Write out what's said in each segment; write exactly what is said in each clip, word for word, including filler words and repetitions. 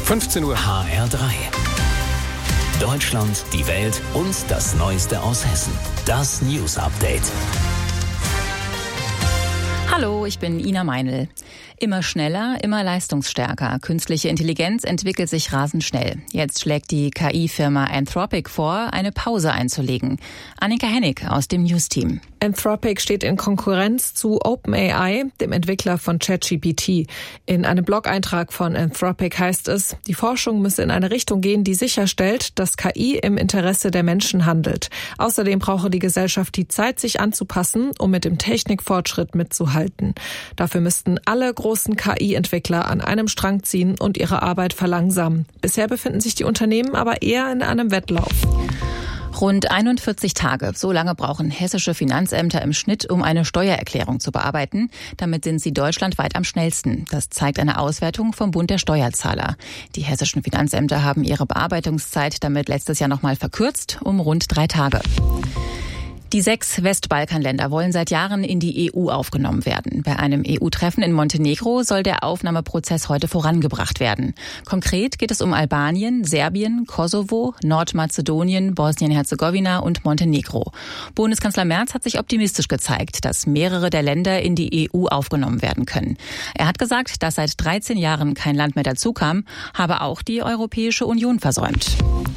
fünfzehn Uhr. H R drei. Deutschland, die Welt und das Neueste aus Hessen. Das News Update. Hallo, ich bin Ina Meinl. Immer schneller, immer leistungsstärker. Künstliche Intelligenz entwickelt sich rasend schnell. Jetzt schlägt die K I-Firma Anthropic vor, eine Pause einzulegen. Annika Hennig aus dem News-Team. Anthropic steht in Konkurrenz zu OpenAI, dem Entwickler von ChatGPT. In einem Blog-Eintrag von Anthropic heißt es, die Forschung müsse in eine Richtung gehen, die sicherstellt, dass K I im Interesse der Menschen handelt. Außerdem brauche die Gesellschaft die Zeit, sich anzupassen, um mit dem Technikfortschritt mitzuhalten. Dafür müssten alle großen K I-Entwickler an einem Strang ziehen und ihre Arbeit verlangsamen. Bisher befinden sich die Unternehmen aber eher in einem Wettlauf. Rund einundvierzig Tage, so lange brauchen hessische Finanzämter im Schnitt, um eine Steuererklärung zu bearbeiten. Damit sind sie deutschlandweit am schnellsten. Das zeigt eine Auswertung vom Bund der Steuerzahler. Die hessischen Finanzämter haben ihre Bearbeitungszeit damit letztes Jahr nochmal verkürzt um rund drei Tage. Die sechs Westbalkanländer wollen seit Jahren in die E U aufgenommen werden. Bei einem E U-Treffen in Montenegro soll der Aufnahmeprozess heute vorangebracht werden. Konkret geht es um Albanien, Serbien, Kosovo, Nordmazedonien, Bosnien-Herzegowina und Montenegro. Bundeskanzler Merz hat sich optimistisch gezeigt, dass mehrere der Länder in die E U aufgenommen werden können. Er hat gesagt, dass seit dreizehn Jahren kein Land mehr dazukam, habe auch die Europäische Union versäumt.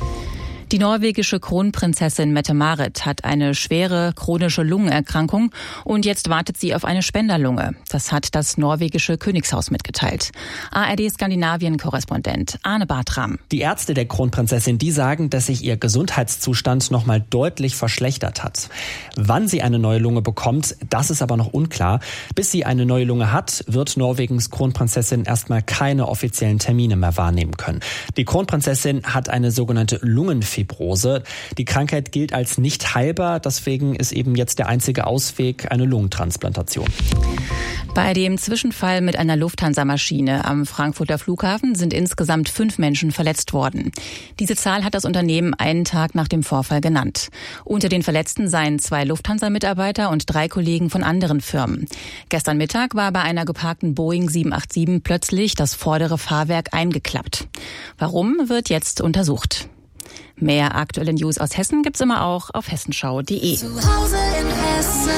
Die norwegische Kronprinzessin Mette-Marit hat eine schwere chronische Lungenerkrankung und jetzt wartet sie auf eine Spenderlunge. Das hat das norwegische Königshaus mitgeteilt. A R D-Skandinavien-Korrespondent Arne Bartram. Die Ärzte der Kronprinzessin, die sagen, dass sich ihr Gesundheitszustand noch mal deutlich verschlechtert hat. Wann sie eine neue Lunge bekommt, das ist aber noch unklar. Bis sie eine neue Lunge hat, wird Norwegens Kronprinzessin erstmal keine offiziellen Termine mehr wahrnehmen können. Die Kronprinzessin hat eine sogenannte Lungenfibrose. Die Krankheit gilt als nicht heilbar, deswegen ist eben jetzt der einzige Ausweg eine Lungentransplantation. Bei dem Zwischenfall mit einer Lufthansa-Maschine am Frankfurter Flughafen sind insgesamt fünf Menschen verletzt worden. Diese Zahl hat das Unternehmen einen Tag nach dem Vorfall genannt. Unter den Verletzten seien zwei Lufthansa-Mitarbeiter und drei Kollegen von anderen Firmen. Gestern Mittag war bei einer geparkten Boeing sieben acht sieben plötzlich das vordere Fahrwerk eingeklappt. Warum, wird jetzt untersucht. Mehr aktuelle News aus Hessen gibt's immer auch auf hessenschau punkt de. Zu Hause in Hessen.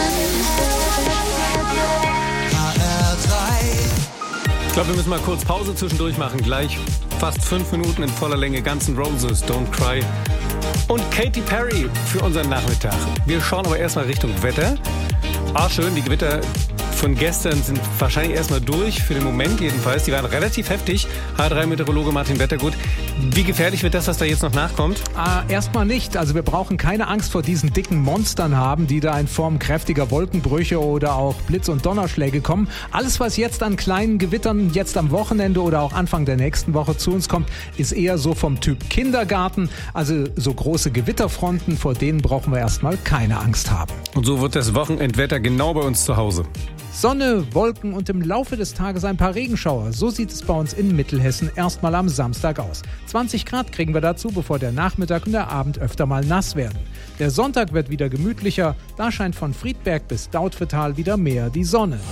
H R drei. Ich glaube, wir müssen mal kurz Pause zwischendurch machen. Gleich fast fünf Minuten in voller Länge Guns N' Roses, Don't Cry und Katy Perry für unseren Nachmittag. Wir schauen aber erstmal Richtung Wetter. Ah, schön, die Gewitter von gestern sind wahrscheinlich erstmal durch, für den Moment jedenfalls. Die waren relativ heftig. H drei Meteorologe Martin Wettergut. Wie gefährlich wird das, was da jetzt noch nachkommt? Ah, erstmal nicht. Also wir brauchen keine Angst vor diesen dicken Monstern haben, die da in Form kräftiger Wolkenbrüche oder auch Blitz- und Donnerschläge kommen. Alles, was jetzt an kleinen Gewittern jetzt am Wochenende oder auch Anfang der nächsten Woche zu uns kommt, ist eher so vom Typ Kindergarten. Also so große Gewitterfronten, vor denen brauchen wir erstmal keine Angst haben. Und so wird das Wochenendwetter genau bei uns zu Hause. Sonne, Wolken und im Laufe des Tages ein paar Regenschauer. So sieht es bei uns in Mittelhessen erstmal am Samstag aus. zwanzig Grad kriegen wir dazu, bevor der Nachmittag und der Abend öfter mal nass werden. Der Sonntag wird wieder gemütlicher. Da scheint von Friedberg bis Dautphetal wieder mehr die Sonne.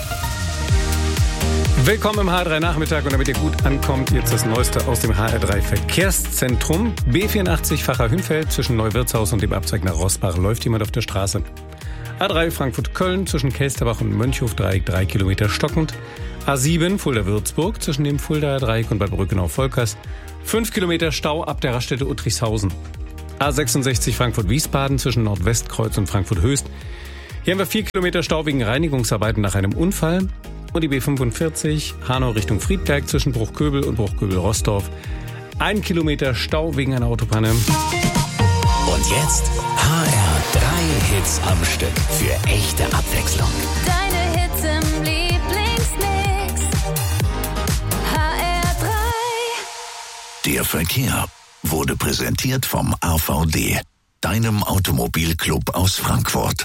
Willkommen im H R drei Nachmittag und damit ihr gut ankommt, jetzt das Neueste aus dem H R drei Verkehrszentrum. B vierundachtzig Vacher-Hünfeld zwischen Neuwirtshaus und dem Abzweig nach Rossbach läuft jemand auf der Straße. A drei Frankfurt-Köln zwischen Kelsterbach und Mönchhof-Dreieck drei Kilometer stockend. A sieben Fulda-Würzburg zwischen dem Fuldaer Dreieck und Bad Brückenau-Volkers fünf Kilometer Stau ab der Raststätte Uttrichshausen. A sechsundsechzig Frankfurt-Wiesbaden zwischen Nordwestkreuz und Frankfurt-Höchst. Hier haben wir vier Kilometer Stau wegen Reinigungsarbeiten nach einem Unfall. Und die B fünfundvierzig Hanau Richtung Friedberg zwischen Bruchköbel und Bruchköbel-Rossdorf. Ein Kilometer Stau wegen einer Autopanne. Und jetzt H R drei Hits am Stück für echte Abwechslung. Deine Hits im Lieblingsmix. H R drei. Der Verkehr wurde präsentiert vom A V D, deinem Automobilclub aus Frankfurt.